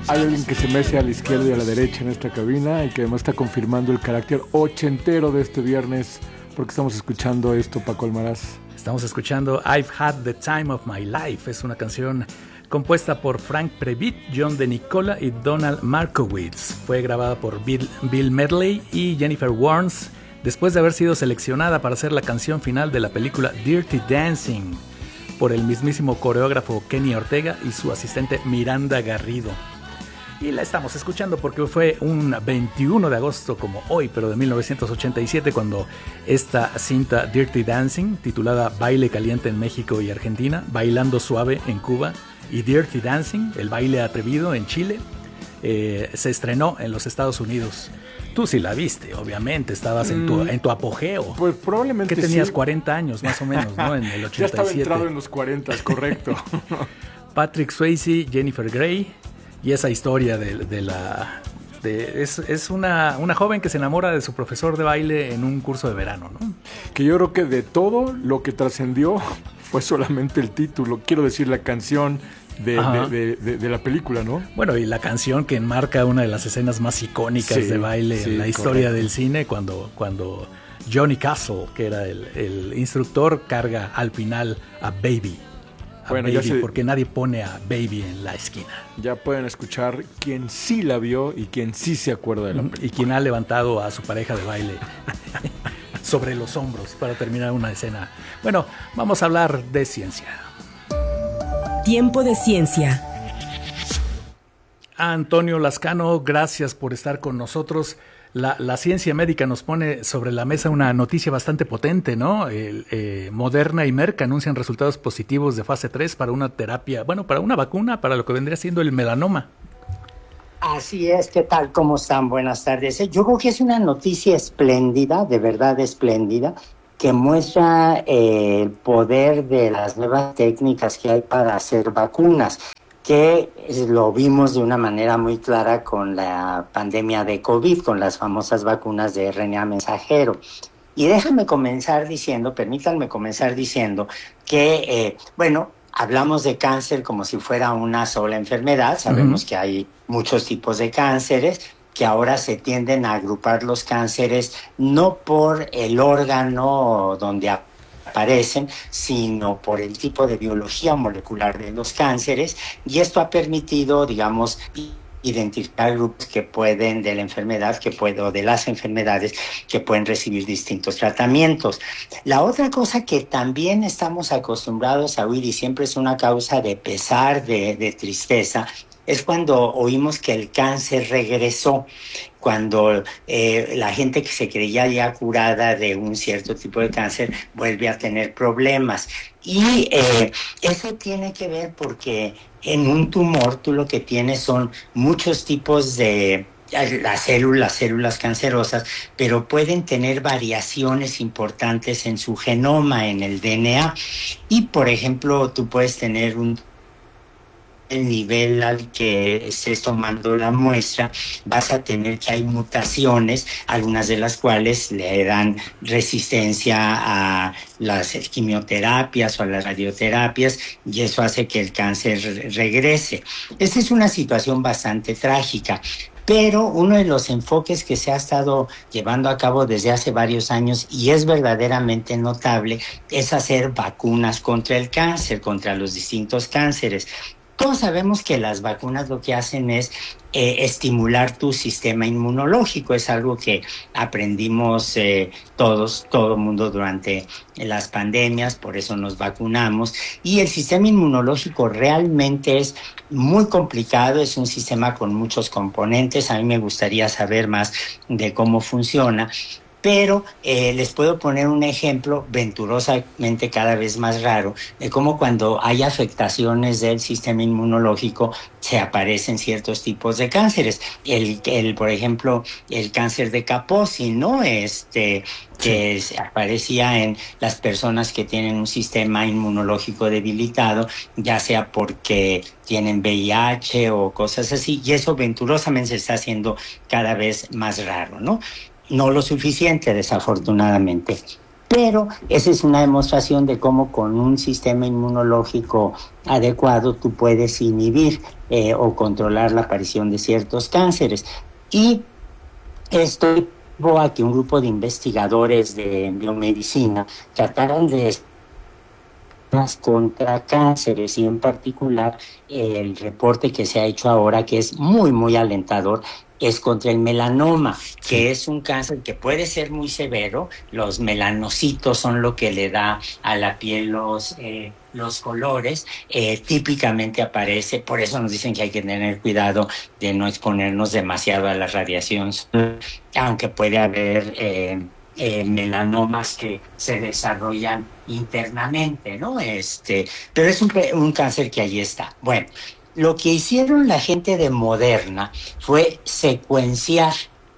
Hay alguien que se mece a la izquierda y a la derecha en esta cabina y que además está confirmando el carácter ochentero de este viernes, porque estamos escuchando esto, Paco Almaraz. Estamos escuchando I've Had the Time of My Life. Es una canción compuesta por Frank Previtt, John De Nicola y Donald Markowitz. Fue grabada por Bill Medley y Jennifer Warnes después de haber sido seleccionada para ser la canción final de la película Dirty Dancing por el mismísimo coreógrafo Kenny Ortega y su asistente Miranda Garrido. Y la estamos escuchando porque fue un 21 de agosto como hoy, pero de 1987, cuando esta cinta Dirty Dancing, titulada Baile Caliente en México y Argentina, Bailando Suave en Cuba y Dirty Dancing, el baile atrevido en Chile, se estrenó en los Estados Unidos. Tú sí la viste, obviamente, estabas en tu apogeo. Pues probablemente que tenías sí. 40 años más o menos, ¿no? En el 87. Ya estaba entrado en los 40, correcto. Patrick Swayze, Jennifer Grey. Y esa historia es una joven que se enamora de su profesor de baile en un curso de verano, ¿no? Que yo creo que de todo lo que trascendió fue solamente el título, quiero decir, la canción de la película, ¿no? Bueno, y la canción que enmarca una de las escenas más icónicas de baile en la historia del cine, cuando Johnny Castle, que era el instructor, carga al final a Baby. Bueno, Baby, porque nadie pone a Baby en la esquina. Ya pueden escuchar quien sí la vio y quien sí se acuerda de la película. Y quien ha levantado a su pareja de baile sobre los hombros para terminar una escena. Bueno, vamos a hablar de ciencia. Tiempo de ciencia. Antonio Lascano, gracias por estar con nosotros. La ciencia médica nos pone sobre la mesa una noticia bastante potente, ¿no? Moderna y Merck anuncian resultados positivos de fase 3 para una terapia, para una vacuna para lo que vendría siendo el melanoma. Así es, ¿qué tal? ¿Cómo están? Buenas tardes. Yo creo que es una noticia espléndida, de verdad espléndida, que muestra el poder de las nuevas técnicas que hay para hacer vacunas, que lo vimos de una manera muy clara con la pandemia de COVID, con las famosas vacunas de RNA mensajero. Y permítanme comenzar diciendo que, hablamos de cáncer como si fuera una sola enfermedad. Sabemos que hay muchos tipos de cánceres, que ahora se tienden a agrupar los cánceres no por el órgano donde aparecen, sino por el tipo de biología molecular de los cánceres, y esto ha permitido, digamos, identificar grupos de las enfermedades que pueden recibir distintos tratamientos. La otra cosa que también estamos acostumbrados a oír, y siempre es una causa de pesar, de tristeza, es cuando oímos que el cáncer regresó, cuando la gente que se creía ya curada de un cierto tipo de cáncer vuelve a tener problemas. Y eso tiene que ver porque en un tumor tú lo que tienes son muchos tipos de las células cancerosas, pero pueden tener variaciones importantes en su genoma, en el DNA. Y, por ejemplo, tú puedes tener el nivel al que estés tomando la muestra, vas a tener que hay mutaciones, algunas de las cuales le dan resistencia a las quimioterapias o a las radioterapias, y eso hace que el cáncer regrese. Esta es una situación bastante trágica. Pero uno de los enfoques que se ha estado llevando a cabo desde hace varios años, y es verdaderamente notable, es hacer vacunas contra el cáncer, contra los distintos cánceres. Todos sabemos que las vacunas lo que hacen es estimular tu sistema inmunológico. Es algo que aprendimos todo el mundo durante las pandemias, por eso nos vacunamos. Y el sistema inmunológico realmente es muy complicado, es un sistema con muchos componentes. A mí me gustaría saber más de cómo funciona. Pero les puedo poner un ejemplo venturosamente cada vez más raro de cómo cuando hay afectaciones del sistema inmunológico se aparecen ciertos tipos de cánceres. Por ejemplo, el cáncer de Kaposi, ¿no? Que aparecía en las personas que tienen un sistema inmunológico debilitado, ya sea porque tienen VIH o cosas así, y eso venturosamente se está haciendo cada vez más raro, ¿no? No lo suficiente, desafortunadamente. Pero esa es una demostración de cómo con un sistema inmunológico adecuado tú puedes inhibir o controlar la aparición de ciertos cánceres. Y esto llevó a que un grupo de investigadores de biomedicina trataran de contra cánceres, y en particular el reporte que se ha hecho ahora, que es muy, muy alentador, es contra el melanoma, que es un cáncer que puede ser muy severo. Los melanocitos son lo que le da a la piel los colores. Típicamente aparece, por eso nos dicen que hay que tener cuidado de no exponernos demasiado a la radiación, aunque puede haber melanomas que se desarrollan internamente, ¿no? Pero es un cáncer que ahí está. Bueno, lo que hicieron la gente de Moderna fue secuenciar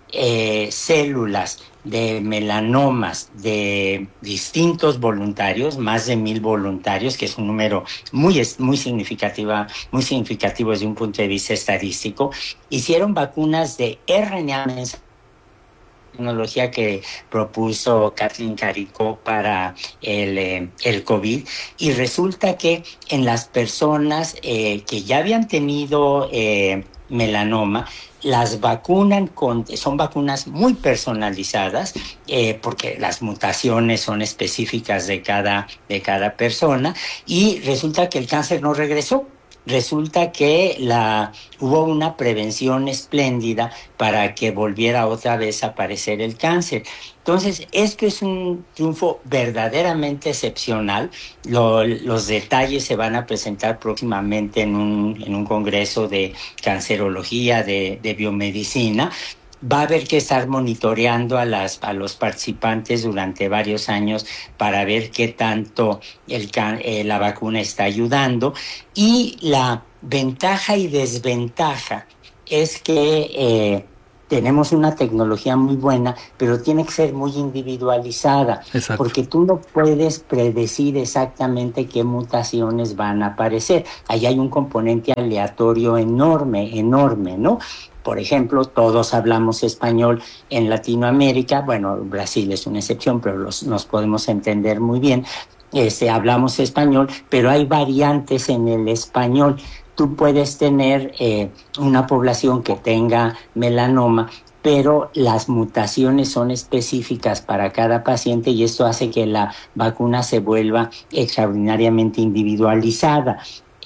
células de melanomas de distintos voluntarios, más de 1,000 voluntarios, que es un número muy significativo desde un punto de vista estadístico. Hicieron vacunas de RNA mensajero, tecnología que propuso Kathleen Caricó para el COVID, y resulta que en las personas que ya habían tenido melanoma, las vacunan son vacunas muy personalizadas, porque las mutaciones son específicas de cada persona, y resulta que el cáncer no regresó. Resulta que hubo una prevención espléndida para que volviera otra vez a aparecer el cáncer. Entonces, esto es un triunfo verdaderamente excepcional. Los detalles se van a presentar próximamente en un congreso de cancerología, de biomedicina. Va a haber que estar monitoreando a los participantes durante varios años para ver qué tanto la vacuna está ayudando. Y la ventaja y desventaja es que tenemos una tecnología muy buena, pero tiene que ser muy individualizada. Exacto. Porque tú no puedes predecir exactamente qué mutaciones van a aparecer. Ahí hay un componente aleatorio enorme, ¿no? Por ejemplo, todos hablamos español en Latinoamérica. Bueno, Brasil es una excepción, pero nos podemos entender muy bien. Hablamos español, pero hay variantes en el español. Tú puedes tener una población que tenga melanoma, pero las mutaciones son específicas para cada paciente, y esto hace que la vacuna se vuelva extraordinariamente individualizada.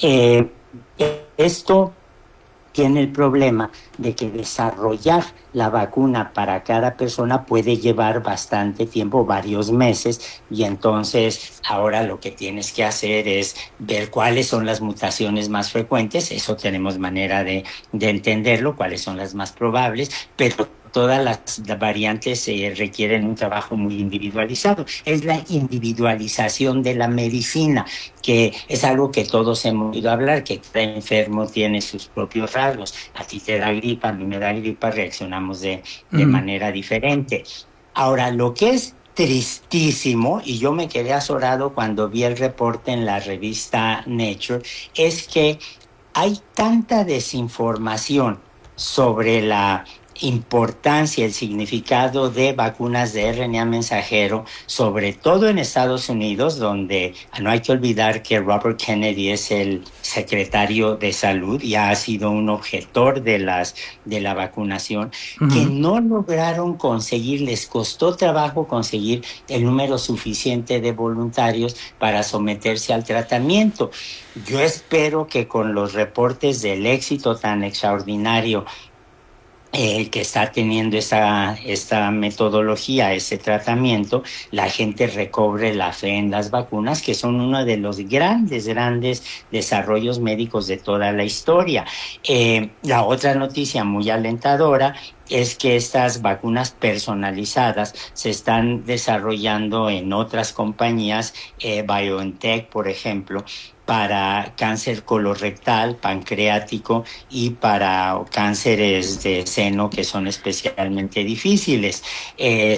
Esto tiene el problema de que desarrollar la vacuna para cada persona puede llevar bastante tiempo, varios meses, y entonces ahora lo que tienes que hacer es ver cuáles son las mutaciones más frecuentes. Eso tenemos manera de entenderlo, cuáles son las más probables, pero todas las variantes requieren un trabajo muy individualizado. Es la individualización de la medicina, que es algo que todos hemos oído hablar, que cada enfermo tiene sus propios rasgos. A ti te da gripa, a mí me da gripa, reaccionamos de manera diferente. Ahora, lo que es tristísimo, y yo me quedé azorado cuando vi el reporte en la revista Nature, es que hay tanta desinformación sobre la importancia, el significado de vacunas de RNA mensajero, sobre todo en Estados Unidos, donde no hay que olvidar que Robert Kennedy es el secretario de Salud y ha sido un objetor de la vacunación, que no lograron conseguir, les costó trabajo conseguir el número suficiente de voluntarios para someterse al tratamiento. Yo espero que con los reportes del éxito tan extraordinario que está teniendo esta metodología, ese tratamiento, la gente recobre la fe en las vacunas, que son uno de los grandes desarrollos médicos de toda la historia. La otra noticia muy alentadora es que estas vacunas personalizadas se están desarrollando en otras compañías, BioNTech, por ejemplo, para cáncer colorectal, pancreático y para cánceres de seno que son especialmente difíciles.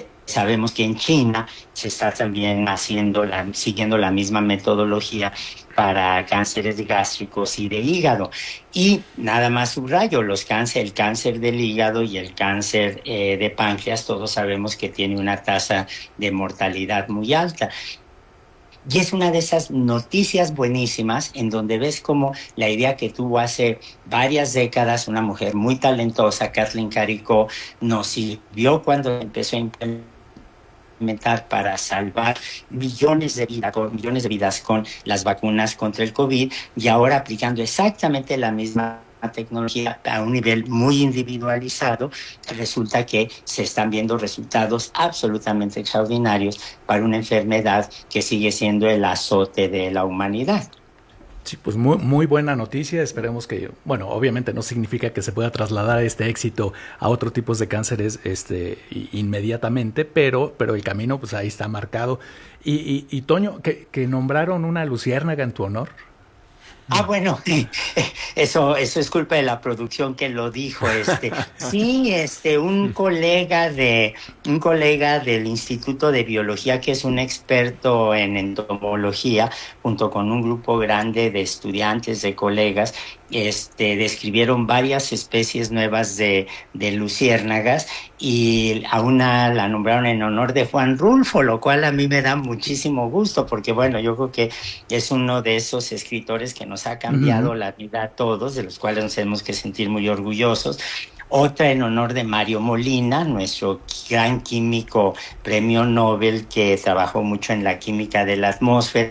Sabemos que en China se está también siguiendo la misma metodología para cánceres gástricos y de hígado. Y nada más subrayo, el cáncer del hígado y el cáncer de páncreas, todos sabemos que tiene una tasa de mortalidad muy alta. Y es una de esas noticias buenísimas en donde ves como la idea que tuvo hace varias décadas una mujer muy talentosa, Kathleen Carrico, nos sirvió cuando empezó a implementar para salvar millones de vidas con las vacunas contra el COVID, y ahora aplicando exactamente la misma tecnología a un nivel muy individualizado, resulta que se están viendo resultados absolutamente extraordinarios para una enfermedad que sigue siendo el azote de la humanidad. Sí, pues muy, muy buena noticia. Esperemos que, bueno, obviamente no significa que se pueda trasladar este éxito a otros tipos de cánceres inmediatamente, pero el camino pues ahí está marcado. Y Toño, que nombraron una luciérnaga en tu honor. Bueno, eso es culpa de la producción que lo dijo. Sí, un colega del Instituto de Biología, que es un experto en entomología, junto con un grupo grande de estudiantes, de colegas, describieron varias especies nuevas de luciérnagas, y a una la nombraron en honor de Juan Rulfo, lo cual a mí me da muchísimo gusto, porque bueno, yo creo que es uno de esos escritores que nos ha cambiado la vida a todos, de los cuales nos tenemos que sentir muy orgullosos. Otra en honor de Mario Molina, nuestro gran químico premio Nobel, que trabajó mucho en la química de la atmósfera.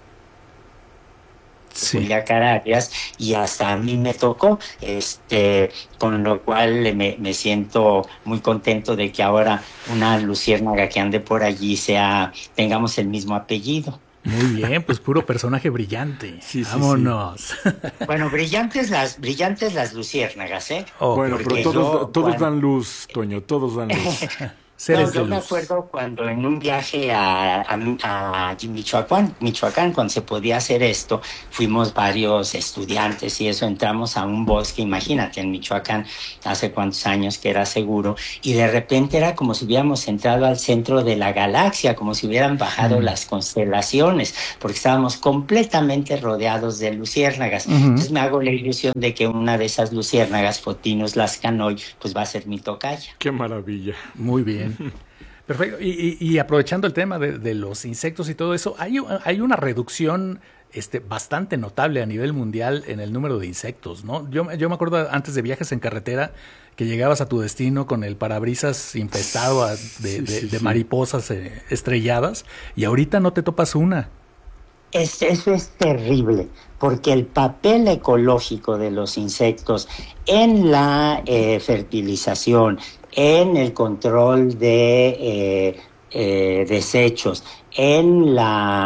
Sí. Julia Cararias, y hasta a mí me tocó, con lo cual me siento muy contento de que ahora una luciérnaga que ande por allí tengamos el mismo apellido. Muy bien, pues puro personaje brillante. Sí, vámonos. Sí. Bueno, brillantes las luciérnagas, ¿eh? Bueno, pero todos dan luz, Toño, todos dan luz. Yo me acuerdo cuando en un viaje a Michoacán, cuando se podía hacer esto, fuimos varios estudiantes y eso, entramos a un bosque, imagínate, en Michoacán, hace cuántos años que era seguro, y de repente era como si hubiéramos entrado al centro de la galaxia, como si hubieran bajado las constelaciones, porque estábamos completamente rodeados de luciérnagas. Entonces me hago la ilusión de que una de esas luciérnagas, Photinus lascanoy, pues va a ser mi tocaya. ¡Qué maravilla! Muy bien. Perfecto. Y aprovechando el tema de los insectos y todo eso, hay una reducción bastante notable a nivel mundial en el número de insectos, ¿no? Yo me acuerdo antes de viajes en carretera que llegabas a tu destino con el parabrisas infestado de mariposas estrelladas, y ahorita no te topas una. Eso es terrible, porque el papel ecológico de los insectos en la fertilización, en el control de desechos, en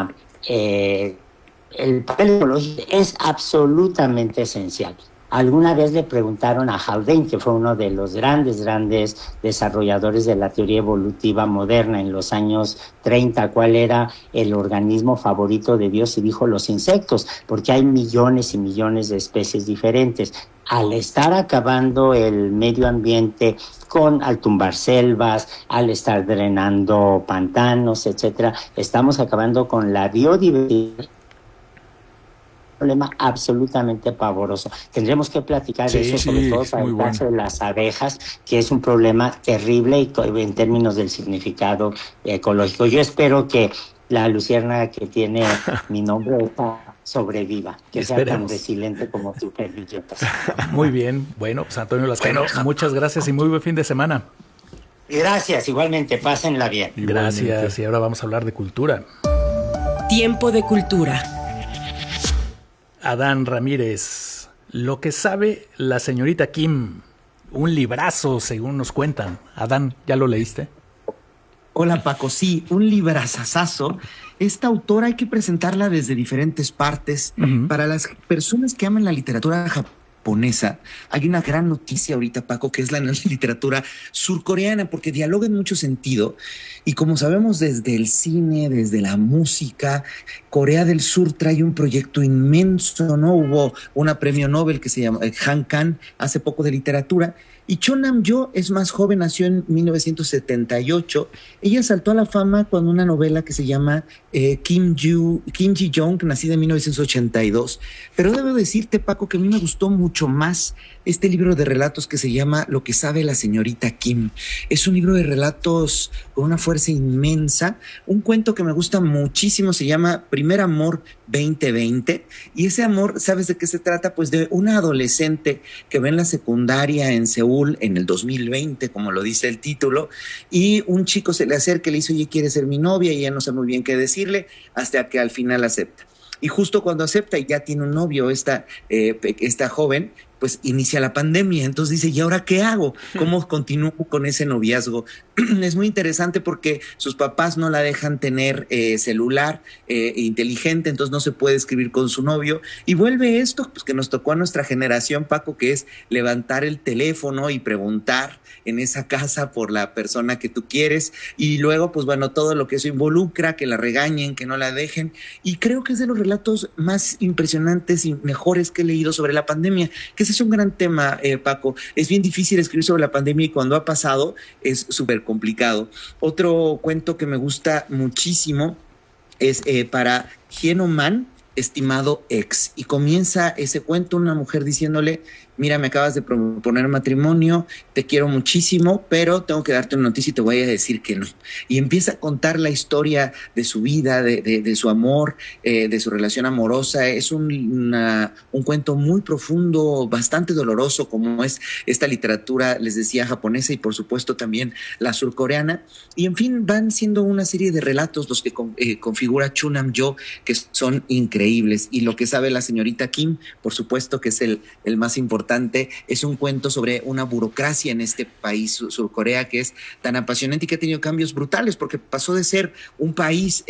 el papel ecológico es absolutamente esencial. Alguna vez le preguntaron a Haldane, que fue uno de los grandes desarrolladores de la teoría evolutiva moderna en los años 30, cuál era el organismo favorito de Dios, y dijo los insectos, porque hay millones y millones de especies diferentes. Al estar acabando el medio ambiente al tumbar selvas, al estar drenando pantanos, etcétera, estamos acabando con la biodiversidad. Problema absolutamente pavoroso. Tendremos que platicar de eso, sobre todo para el caso de las abejas, que es un problema terrible y en términos del significado ecológico. Yo espero que la luciérnaga que tiene mi nombre sobreviva, que sea tan resiliente como tú, servilletas. Muy bien. Bueno, pues Antonio Lascano, muchas gracias y muy buen fin de semana. Gracias, igualmente, pásenla bien. Gracias, y ahora vamos a hablar de cultura. Tiempo de cultura. Adán Ramírez, lo que sabe la señorita Kim, un librazo según nos cuentan. Adán, ¿ya lo leíste? Hola Paco, sí, un librazazazo. Esta autora hay que presentarla desde diferentes partes. Para las personas que aman la literatura japonesa, hay una gran noticia ahorita, Paco, que es la literatura surcoreana, porque dialoga en mucho sentido. Y como sabemos, desde el cine, desde la música, Corea del Sur trae un proyecto inmenso, ¿no? Hubo una premio Nobel que se llama Han Kang hace poco de literatura, Y Cho Nam-yo es más joven, nació en 1978. Ella saltó a la fama con una novela que se llama Kim Ji-young, nacida en 1982. Pero debo decirte, Paco, que a mí me gustó mucho más este libro de relatos que se llama Lo que sabe la señorita Kim. Es un libro de relatos con una fuerza inmensa. Un cuento que me gusta muchísimo se llama Primer Amor 2020. Y ese amor, ¿sabes de qué se trata? Pues de una adolescente que va en la secundaria en Seúl en el 2020, como lo dice el título, y un chico se le acerca y le dice, oye, ¿quieres ser mi novia? Y ella no sabe muy bien qué decirle, hasta que al final acepta. Y justo cuando acepta y ya tiene un novio, esta joven, pues inicia la pandemia. Entonces dice, ¿y ahora qué hago? ¿Cómo continúo con ese noviazgo? Es muy interesante porque sus papás no la dejan tener celular inteligente, entonces no se puede escribir con su novio. Y vuelve esto, pues que nos tocó a nuestra generación, Paco, que es levantar el teléfono y preguntar en esa casa por la persona que tú quieres. Y luego, pues bueno, todo lo que eso involucra, que la regañen, que no la dejen. Y creo que es de los relatos más impresionantes y mejores que he leído sobre la pandemia, que ese es un gran tema, Paco. Es bien difícil escribir sobre la pandemia y cuando ha pasado es súper complicado. Otro cuento que me gusta muchísimo es para Hien Man, estimado ex. Y comienza ese cuento una mujer diciéndole, mira, me acabas de proponer matrimonio, te quiero muchísimo, pero tengo que darte una noticia y te voy a decir que no. Y empieza a contar la historia de su vida, de su amor, de su relación amorosa. Es un cuento muy profundo, bastante doloroso, como es esta literatura, les decía, japonesa y por supuesto también la surcoreana. Y en fin, van siendo una serie de relatos los que configura Cho Nam-yo, que son increíbles. Y Lo que sabe la señorita Kim, por supuesto que es el más importante. Es un cuento sobre una burocracia en este país, Surcorea, que es tan apasionante y que ha tenido cambios brutales, porque pasó de ser un país,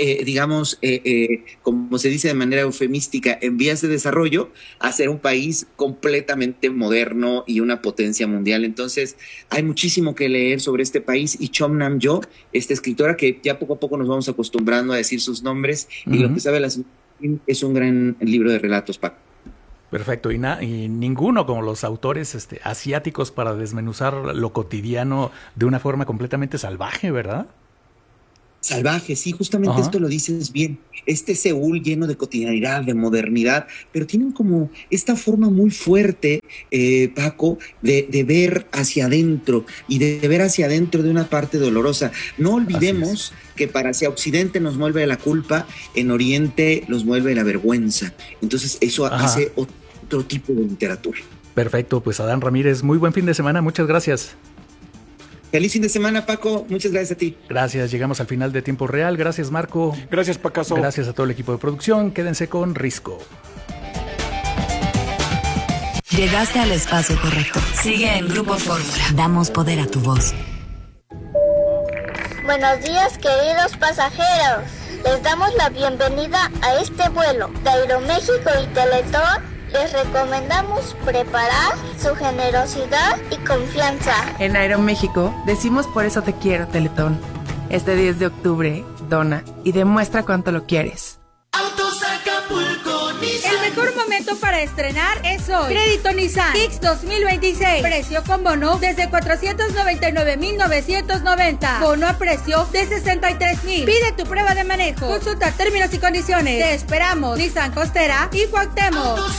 como se dice de manera eufemística, en vías de desarrollo, a ser un país completamente moderno y una potencia mundial. Entonces, hay muchísimo que leer sobre este país y Cho Nam-yo, esta escritora que ya poco a poco nos vamos acostumbrando a decir sus nombres, y Lo que sabe la señorita Kim es un gran libro de relatos, Paco. Perfecto, y ninguno como los autores asiáticos para desmenuzar lo cotidiano de una forma completamente salvaje, ¿verdad? Salvaje, sí, justamente esto lo dices bien. Este Seúl lleno de cotidianidad, de modernidad, pero tienen como esta forma muy fuerte, Paco, de ver hacia adentro y de ver hacia adentro de una parte dolorosa. No olvidemos que para hacia Occidente nos mueve la culpa, en Oriente nos mueve la vergüenza. Entonces eso hace otro tipo de literatura. Perfecto, pues Adán Ramírez, muy buen fin de semana, muchas gracias. Feliz fin de semana, Paco. Muchas gracias a ti. Gracias, llegamos al final de Tiempo Real. Gracias, Marco. Gracias, Pacaso. Gracias a todo el equipo de producción. Quédense con Risco. Llegaste al espacio correcto. Sigue en Grupo Fórmula. Damos poder a tu voz. Buenos días, queridos pasajeros. Les damos la bienvenida a este vuelo de Aeroméxico y Teletón. Les recomendamos preparar su generosidad y confianza. En Aeroméxico decimos por eso te quiero, Teletón. Este 10 de octubre, dona y demuestra cuánto lo quieres. Autos Acapulco Nissan. El mejor momento para estrenar es hoy. Crédito Nissan Kicks 2026. Precio con bono desde 499,990. Bono a precio de 63,000. Pide tu prueba de manejo. Consulta términos y condiciones. Te esperamos. Nissan Costera y Cuauhtémoc.